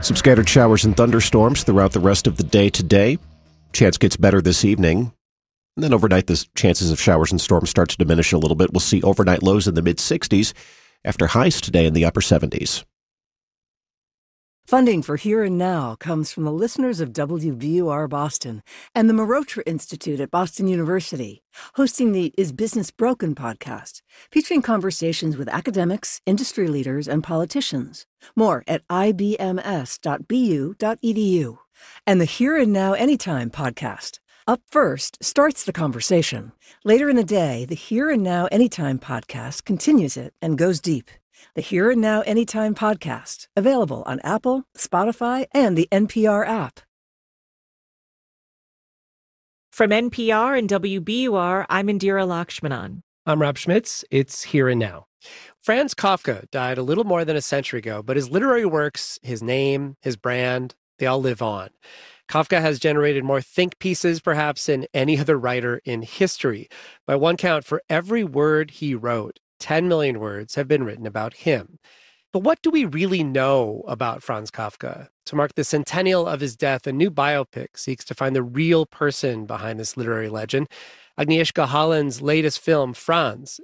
Some scattered showers and thunderstorms throughout the rest of the day today. Chance gets better this evening. And then overnight, the chances of showers and storms start to diminish a little bit. We'll see overnight lows in the mid-60s after highs today in the upper 70s. Funding for Here and Now comes from the listeners of WBUR Boston and the Marotra Institute at Boston University, hosting the Is Business Broken podcast, featuring conversations with academics, industry leaders, and politicians. More at ibms.bu.edu. And the Here and Now Anytime podcast. Up First starts the conversation. Later in the day, the Here and Now Anytime podcast continues it and goes deep. The Here and Now Anytime podcast, available on Apple, Spotify, and the NPR app. From NPR and WBUR, I'm Indira Lakshmanan. I'm Rob Schmitz. It's Here and Now. Franz Kafka died a little more than a century ago, but his literary works, his name, his brand, they all live on. Kafka has generated more think pieces, perhaps, than any other writer in history. By one count, for every word he wrote, 10 million words have been written about him. But what do we really know about Franz Kafka? To mark the centennial of his death, a new biopic seeks to find the real person behind this literary legend. Agnieszka Holland's latest film, Franz,